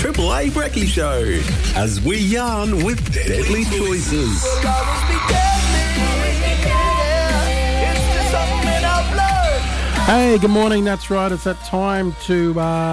Triple A Brekkie Show as we yarn with Deadly Choices. Hey, good morning. That's right. It's that time to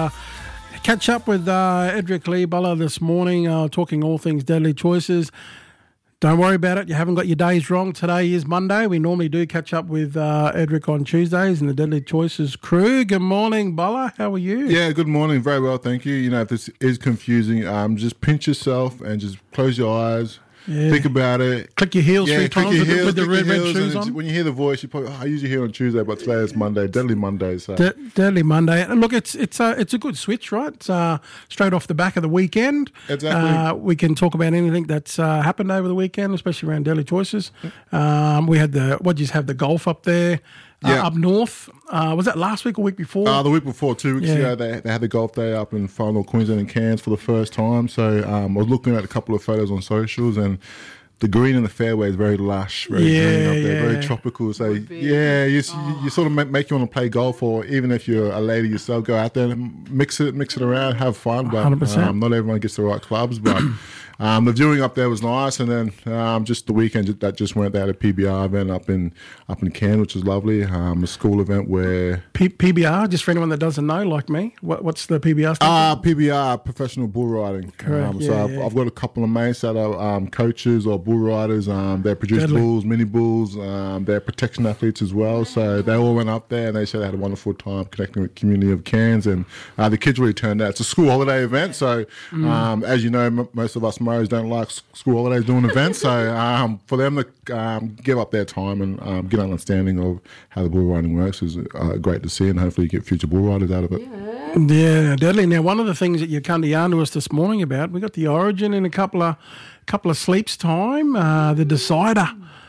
catch up with Edric Lee-Buller this morning, talking all things Deadly Choices. Don't worry about it. You haven't got your days wrong. Today is Monday. We normally do catch up with Edric on Tuesdays and the Deadly Choices crew. Good morning, Buller. How are you? Yeah, good morning. Very well, thank you. You know, if this is confusing, just pinch yourself and just close your eyes. Yeah. Think about it. Click your heels 3 times with the red shoes on. When you hear the voice, you probably, I usually hear on Tuesday, but today it's Monday, Deadly Monday. So. Deadly Monday. And look, it's a good switch, right? It's straight off the back of the weekend. Exactly. We can talk about anything that's happened over the weekend, especially around Deadly Choices. We had the golf up there. Up north. Was that last week or week before? The week before, 2 weeks ago, they had the golf day up in far north Queensland and Cairns for the first time. So I was looking at a couple of photos on socials, and the green in the fairway is very lush, very green up there, very tropical. So you sort of make you want to play golf, or even if you're a lady yourself, go out there and mix it around, have fun. But 100%. Not everyone gets the right clubs, but. The viewing up there was nice, and then just the weekend that just went. They had a PBR event up in Cairns, which was lovely. A school event where PBR, just for anyone that doesn't know, like me, what's the PBR? PBR, professional bull riding. Correct. I've got a couple of mates that are coaches or bull riders. They produce bulls, mini bulls. They're protection athletes as well. So they all went up there, and they said they had a wonderful time connecting with the community of Cairns, and the kids really turned out. It's a school holiday event, so as you know, most of us Murrays don't like school holidays doing events, so for them to give up their time and get an understanding of how the bull riding works is great to see, and hopefully you get future bull riders out of it. Yeah, deadly. Now, one of the things that you come to yarn to us this morning about, we got the Origin in a couple of sleeps time. The decider,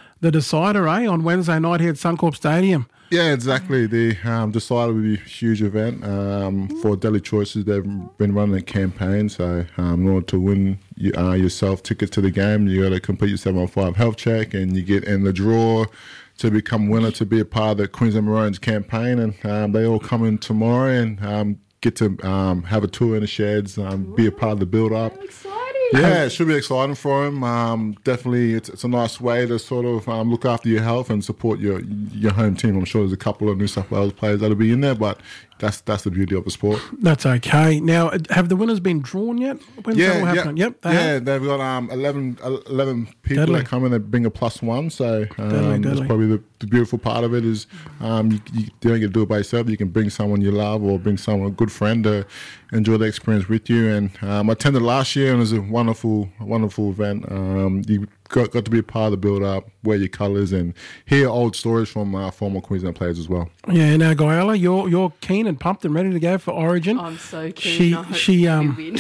on Wednesday night here at Suncorp Stadium. Yeah, exactly. The Decider will be a huge event for Deadly Choices. They've been running a campaign, so in order to win yourself tickets to the game, you got to complete your 715 health check, and you get in the draw to become winner to be a part of the Queensland Maroons campaign. And they all come in tomorrow and get to have a tour in the sheds, be a part of the build-up. Yeah, it should be exciting for him. Definitely, it's a nice way to sort of look after your health and support your home team. I'm sure there's a couple of New South Wales players that'll be in there, but that's the beauty of the sport. That's okay. Now, have the winners been drawn yet? When's that all happening? Yep. They've got 11 people that come in that bring a +1. So that's probably the beautiful part of it is you don't get to do it by yourself. You can bring someone you love or bring someone, a good friend, to enjoy the experience with you. And I attended last year, and it was a wonderful event. You got to be a part of the build-up, wear your colours, and hear old stories from former Queensland players as well. Yeah, now, Gaella, you're keen and pumped and ready to go for Origin. I'm so keen. She win.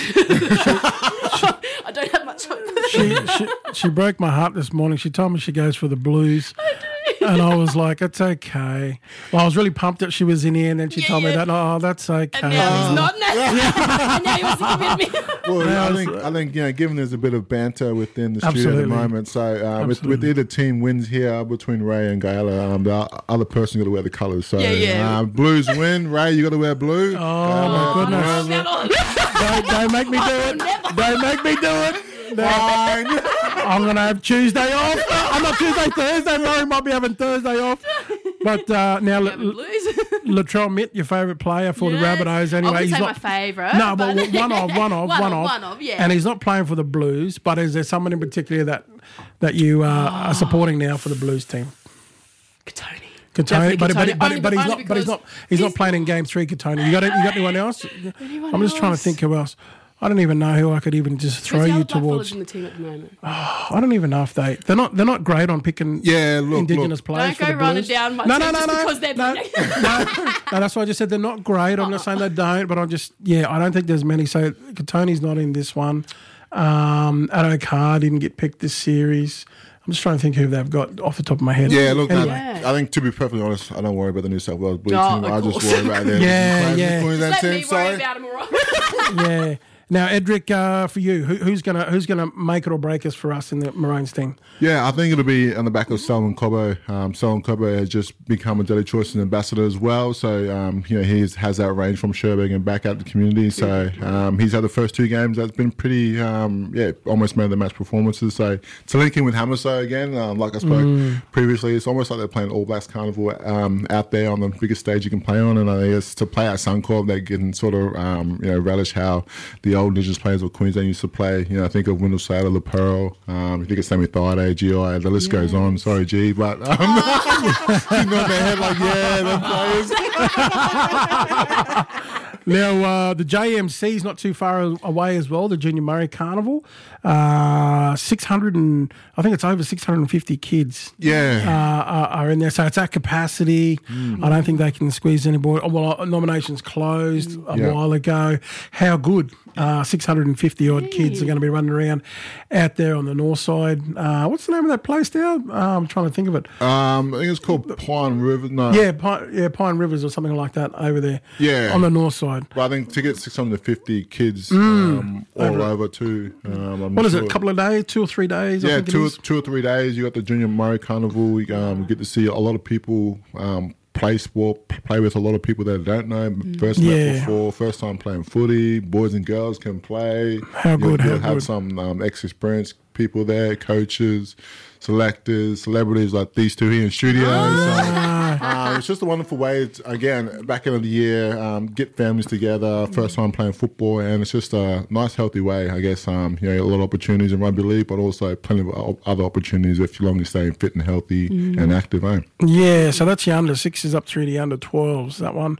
I don't have much hope. She broke my heart this morning. She told me she goes for the Blues. And I was like, it's okay. Well, I was really pumped that she was in here, and then she told me that, that's okay. And now he's not. And now he wants to commit me. Well, I think given there's a bit of banter within the studio at the moment, so with either team wins here between Ray and Gaella, the other person got to wear the colours. So Blues win. Ray, you got to wear blue. Oh, my goodness. Don't make me do it. Don't make me do it. Fine. I'm going to have Tuesday off. I'm not Tuesday, Thursday. Murray might be having Thursday off. But now, Latrell Mitt, your favourite player for the Rabbitohs anyway. I would say my favourite. No, but one of. Yeah. And he's not playing for the Blues, but is there someone in particular that you are supporting now for the Blues team? Katoni. But he's not playing in Game 3, Katoni. You got anyone else? I'm just trying to think who else. I don't even know who I could even just throw you towards. In the team at the moment? I don't even know if they're not great on picking Indigenous players. Don't go running down my team because they're no, that's why I just said they're not great. I'm not saying they don't, but I don't think there's many. So Katoni's not in this one. Addo Carr didn't get picked this series. I'm just trying to think who they've got off the top of my head. Yeah, look, anyway. I think to be perfectly honest, I don't worry about the New South Wales Blues team. I just worry about them. Yeah. Queensland Just let team. me worry about them, all right? Yeah. Now, Edric, for you, who's gonna make it or break us for us in the Maroons team? Yeah, I think it'll be on the back of Selwyn Cobbo. Selwyn Cobbo has just become a Daily Choices ambassador as well. So, he has that range from Sherbrooke and back out the community. So, he's had the first 2 games. That's been pretty, almost man of the match performances. So, to link in with Hamiso again, like I spoke previously, it's almost like they're playing All Blacks Carnival out there on the biggest stage you can play on. And I think it's to play at Suncorp, they can sort of, relish how the old Indigenous players of Queensland used to play. I think of Wendell Sailor, Le Pearl, you think of Sammy Thaiday, GI, the list goes on. Sorry, G, but you nod their head like, them players. Now, the JMC is not too far away as well, the Junior Murray Carnival. 600 and I think it's over 650 kids are in there. So it's at capacity. I don't think they can squeeze any more. Well, nominations closed a while ago. How good 650 odd kids are going to be running around out there on the north side. What's the name of that place now? I'm trying to think of it. I think it's called Pine Rivers. No. Pine Rivers or something like that over there. Yeah. On the north side. But I think to get 650 kids all over too. What is it? A couple of days, 2 or 3 days? Yeah, I think 2 or 3 days. You got the Junior Murray Carnival. You get to see a lot of people play sport, play with a lot of people that don't know. First met before, first time playing footy. Boys and girls can play. You'll have some ex-experienced people there, coaches, selectors, celebrities like these two here in studio. It's just a wonderful way to, again, back end of the year, get families together, first time playing football, and it's just a nice, healthy way, I guess. A lot of opportunities in rugby league, but also plenty of other opportunities if you're long as staying fit and healthy and active. Yeah, so that's your under 6s up through the under 12s, that one.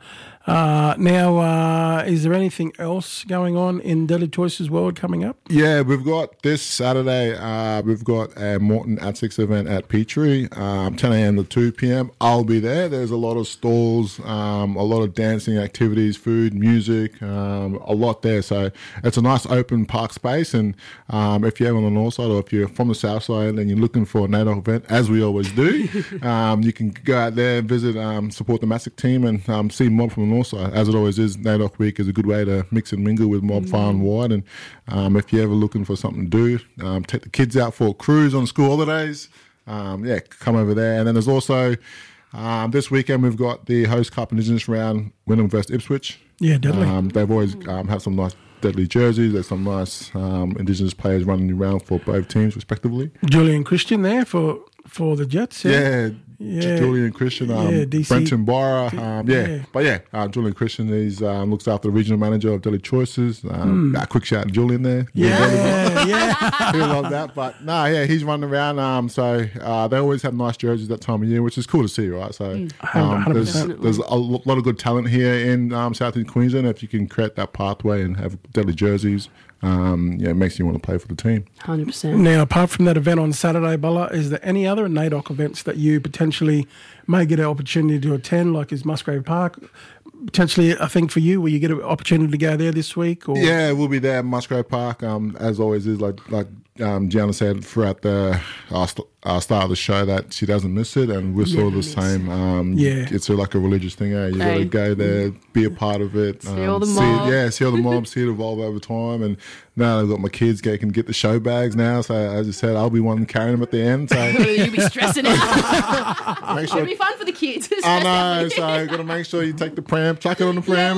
Now, is there anything else going on in Daily Choices World coming up? Yeah, we've got this Saturday, we've got a Morton at 6 event at Petrie, 10 a.m. to 2 p.m. I'll be there. There's a lot of stalls, a lot of dancing activities, food, music, a lot there. So it's a nice open park space. And if you're on the north side or if you're from the south side and you're looking for a NAIDOC event, as we always do, you can go out there and visit, support the Massic team and see Mob from the north side. As it always is, NAIDOC week is a good way to mix and mingle with Mob far and wide. And if you're ever looking for something to do, take the kids out for a cruise on school holidays. Come over there. And then there's also this weekend we've got the Host Cup Indigenous round, Wynnum versus Ipswich. Yeah, deadly. They've always have some nice deadly jerseys. There's some nice Indigenous players running around for both teams respectively. Julian Christian there for the Jets. Yeah, Julian Christian, DC. Brenton Barra, Julian Christian is looks after the regional manager of Daily Choices. A quick shout to Julian there. He'll love that. But he's running around. So they always have nice jerseys that time of year, which is cool to see, right? So there's a lot of good talent here in Southeast Queensland. If you can create that pathway and have Daily jerseys, it makes you want to play for the team. 100%. Now, apart from that event on Saturday, Bella, is there any other NAIDOC events that you potentially may get an opportunity to attend, like is Musgrave Park? Potentially, I think for you, will you get an opportunity to go there this week? Or? Yeah, we'll be there at Musgrave Park. As always is, like Gianna said throughout the start of the show, that she doesn't miss it, and we're sort of the same. It's like a religious thing. You got to go there, be a part of it. See all the mob. See all the mob, see it evolve over time. And now I've got my kids can get the show bags now. So as I said, I'll be one carrying them at the end. So you'll be stressing out. It'll be fun for the kids. I know. So I've got to make sure you take the pram, chuck it on the pram.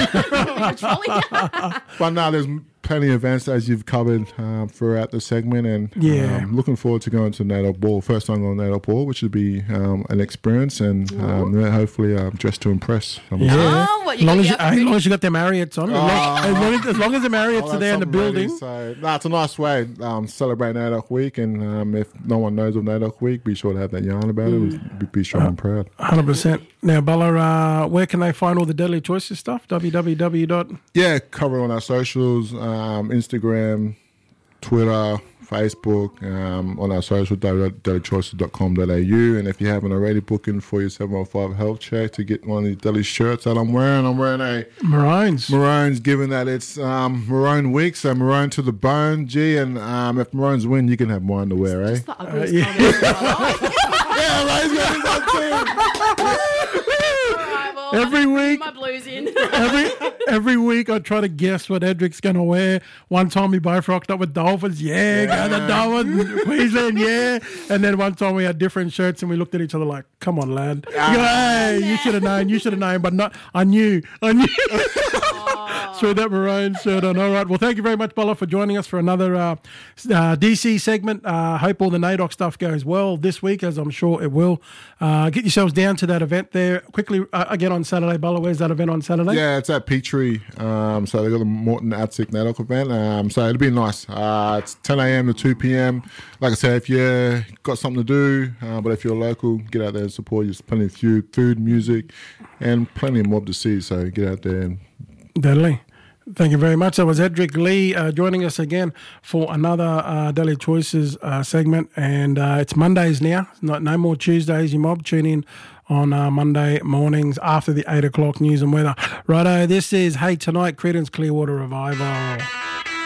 But no, there's plenty of events as you've covered throughout the segment, and looking forward to going to NAIDOC Ball. First time going to NAIDOC Ball, which would be an experience, and hopefully dressed to impress. As long as you got their Marriotts on, as long as the Marriotts are there in the building. So it's a nice way celebrate NAIDOC Week, and if no one knows of NAIDOC Week, be sure to have that yarn about it. Be strong and proud. 100%. Now, Bella, where can they find all the Daily Choices stuff? www. Cover it on our socials. Instagram, Twitter, Facebook, on our social, dailychoices.com.au. And if you haven't already, book in for your 715 health check to get one of these Daily shirts that I'm wearing. I'm wearing a Maroons, given that it's Maroon week, so Maroon to the bone. Gee, and if Maroons win, you can have mine to wear, eh? The ugliest comment of my life. Ray's got his own team. Every week, my blues in. every week I try to guess what Edric's going to wear. One time we both rocked up with Dolphins. Yeah, go the Dolphins. Queensland, yeah. And then one time we had different shirts and we looked at each other like, come on, lad. You go, hey, you should have known. But not. I knew. Threw that maroon shirt on. All right. Well, thank you very much, Bella, for joining us for another DC segment. Hope all the NAIDOC stuff goes well this week, as I'm sure it will. Get yourselves down to that event there quickly again on Saturday. Bella, where's that event on Saturday? Yeah, it's at Petrie. So they've got the Morton Atsic NAIDOC event. So it'll be nice. It's 10 a.m. to 2 p.m. Like I said, if you got something to do, but if you're local, get out there and support. There's plenty of food, music, and plenty of mob to see. So get out there and deadly. Thank you very much. That was Edric Lee joining us again for another Daily Choices segment. And it's Mondays now. No more Tuesdays, you mob. Tune in on Monday mornings after the 8 o'clock news and weather. Righto, this is Hey Tonight, Creedence Clearwater Revival.